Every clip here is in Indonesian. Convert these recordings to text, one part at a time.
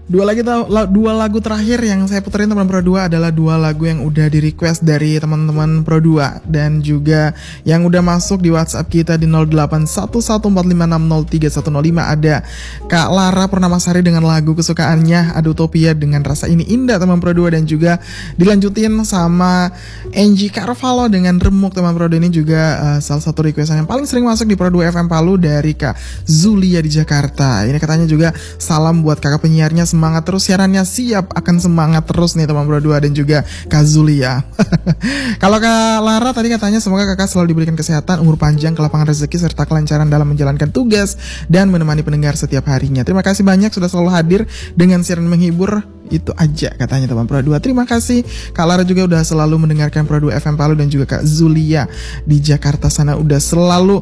Dua lagu terakhir yang saya puterin teman Pro 2 adalah dua lagu yang udah di request dari teman-teman Pro 2 dan juga yang udah masuk di WhatsApp kita di 081145603105. Ada Kak Lara Purnamasari dengan lagu kesukaannya Ada Utopia dengan Rasa Ini Indah teman Pro 2, dan juga dilanjutin sama Angie Carvalho dengan Remuk teman Pro 2. Ini juga salah satu requestan yang paling sering masuk di Pro 2 FM Palu dari Kak Zulia di Jakarta. Ini katanya juga salam buat kakak penyiarnya, semangat terus siarannya, siap akan semangat terus nih teman Pro 2, dan juga Kak Zulia. Kalau Kak Lara tadi katanya semoga kakak selalu diberikan kesehatan, umur panjang, kelapangan rezeki, serta kelancaran dalam menjalankan tugas dan menemani pendengar setiap harinya. Terima kasih banyak sudah selalu hadir dengan siaran menghibur. Itu aja katanya teman Pro 2. Terima kasih Kak Lara juga udah selalu mendengarkan Pro 2 FM Palu, dan juga Kak Zulia di Jakarta sana udah selalu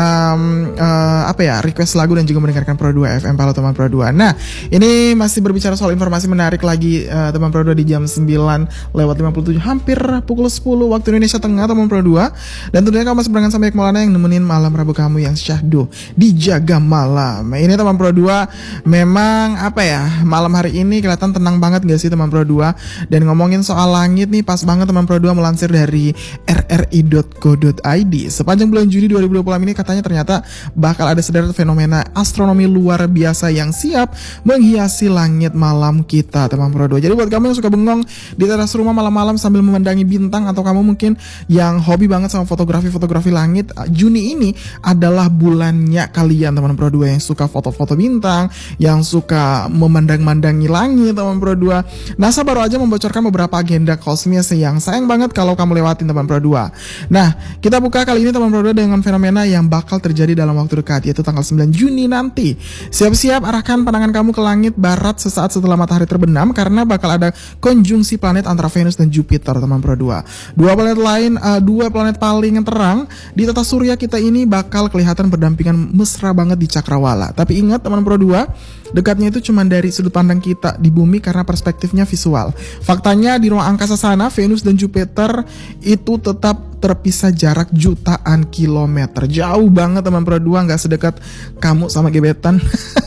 request lagu dan juga mendengarkan Pro 2 FM Palu teman Pro 2. Nah, ini masih berbicara soal informasi menarik lagi teman Pro 2 di jam 9:57, hampir pukul 10 waktu Indonesia Tengah teman Pro 2. Dan tentunya kamu masih barengan sama Maulana yang nemenin malam Rabu kamu yang syahdu dijaga malam. Ini teman Pro 2 memang malam hari ini kelihatan tenang banget gak sih teman Pro 2. Dan ngomongin soal langit nih, pas banget teman Pro 2 melansir dari rri.co.id. Sepanjang bulan Juni 2020 ini katanya ternyata bakal ada sederet fenomena astronomi luar biasa yang siap menghiasi langit malam kita teman Pro 2. Jadi buat kamu yang suka bengong di teras rumah malam-malam sambil memandangi bintang, atau kamu mungkin yang hobi banget sama fotografi langit, Juni ini adalah bulannya kalian teman Pro 2 yang suka foto-foto bintang, yang suka memandang-mandangi langit teman Pro 2. NASA baru aja membocorkan beberapa agenda kosmis yang sayang banget kalau kamu lewatin teman Pro 2. Nah, kita buka kali ini teman Pro 2 dengan fenomena yang bakal terjadi dalam waktu dekat, yaitu tanggal 9 Juni nanti. Siap-siap arahkan pandangan kamu ke langit barat sesaat setelah matahari terbenam, karena bakal ada konjungsi planet antara Venus dan Jupiter teman Pro 2. Dua planet paling terang di tata surya kita ini bakal kelihatan berdampingan mesra banget di cakrawala. Tapi ingat teman Pro 2, dekatnya itu cuma dari sudut pandang kita di bumi karena perspektifnya visual. Faktanya di ruang angkasa sana, Venus dan Jupiter itu tetap terpisah jarak jutaan kilometer. Jauh banget teman Pro 2, gak sedekat kamu sama gebetan.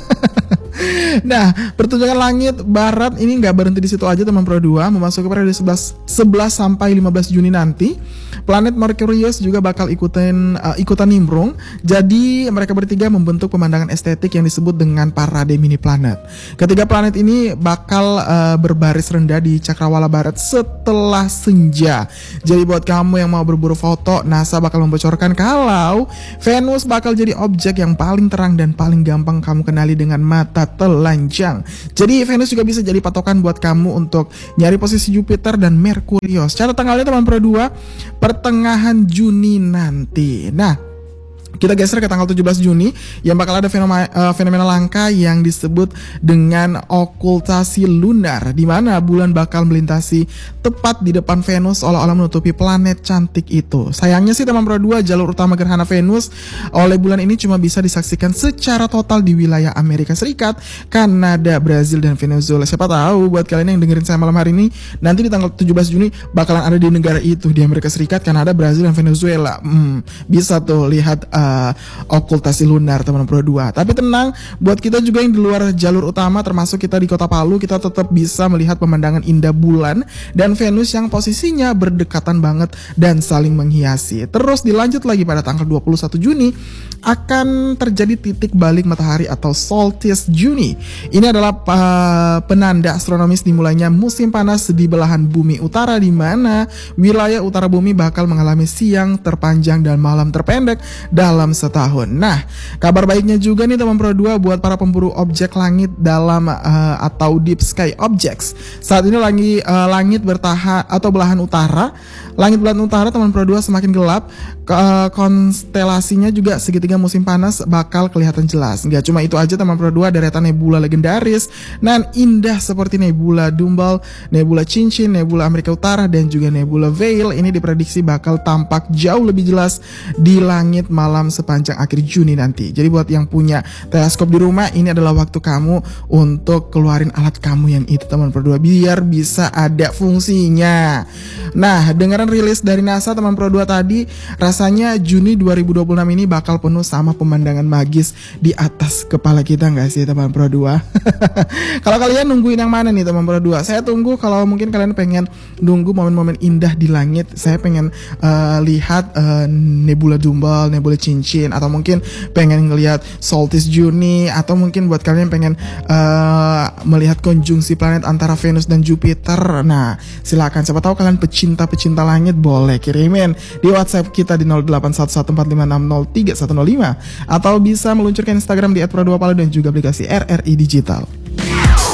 Nah, pertunjukan langit barat ini nggak berhenti di situ aja teman Pro 2. Memasuki periode 11 sampai 15 Juni nanti, planet Merkurius juga bakal ikutan nimbrung. Jadi mereka bertiga membentuk pemandangan estetik yang disebut dengan parade mini planet. Ketiga planet ini bakal berbaris rendah di cakrawala barat setelah senja. Jadi buat kamu yang mau berburu foto, NASA bakal membocorkan kalau Venus bakal jadi objek yang paling terang dan paling gampang kamu kenali dengan mata telanjang. Jadi Venus juga bisa jadi patokan buat kamu untuk nyari posisi Jupiter dan Merkurius. Cara tanggalnya teman Pro 2, pertengahan Juni nanti. Nah, kita geser ke tanggal 17 Juni yang bakal ada fenomena langka yang disebut dengan okultasi lunar, di mana bulan bakal melintasi tepat di depan Venus seolah-olah menutupi planet cantik itu. Sayangnya sih teman Pro 2, jalur utama gerhana Venus oleh bulan ini cuma bisa disaksikan secara total di wilayah Amerika Serikat, Kanada, Brazil, dan Venezuela. Siapa tahu buat kalian yang dengerin saya malam hari ini, nanti di tanggal 17 Juni bakalan ada di negara itu, di Amerika Serikat, Kanada, Brazil, dan Venezuela. Bisa tuh lihat okultasi lunar teman Pro 2. Tapi tenang, buat kita juga yang di luar jalur utama, termasuk kita di Kota Palu, kita tetap bisa melihat pemandangan indah bulan dan Venus yang posisinya berdekatan banget dan saling menghiasi. Terus dilanjut lagi pada tanggal 21 Juni akan terjadi titik balik matahari atau solstice Juni. Ini adalah penanda astronomis dimulainya musim panas di belahan bumi utara, di mana wilayah utara bumi bakal mengalami siang terpanjang dan malam terpendek dalam setahun. Nah, kabar baiknya juga nih teman Pro 2 buat para pemburu objek langit dalam atau deep sky objects. Saat ini langit belahan utara teman Pro 2 semakin gelap. Konstelasinya juga segitiga musim panas bakal kelihatan jelas. Nggak cuma itu aja teman Pro 2, deretan nebula legendaris dan indah seperti nebula Dumbbell, nebula Cincin, nebula Amerika Utara, dan juga nebula Veil ini diprediksi bakal tampak jauh lebih jelas di langit malam sepanjang akhir Juni nanti. Jadi buat yang punya teleskop di rumah, ini adalah waktu kamu untuk keluarin alat kamu yang itu teman Pro 2, biar bisa ada fungsinya. Nah, dengeran rilis dari NASA teman Pro 2 tadi, rasanya Juni 2026 ini bakal penuh sama pemandangan magis di atas kepala kita nggak sih teman Pro 2? Kalau kalian nungguin yang mana nih teman Pro 2? Saya tunggu kalau mungkin kalian pengen nunggu momen-momen indah di langit, saya pengen lihat nebula Dumbbell, nebula Cincin, atau mungkin pengen ngelihat Solstice Juni, atau mungkin buat kalian pengen melihat konjungsi planet antara Venus dan Jupiter. Nah, silakan, siapa tahu kalian pecinta langit, boleh kirimin di WhatsApp kita di 081145603105 atau bisa meluncurkan Instagram di @pro2palo dan juga aplikasi RRI Digital.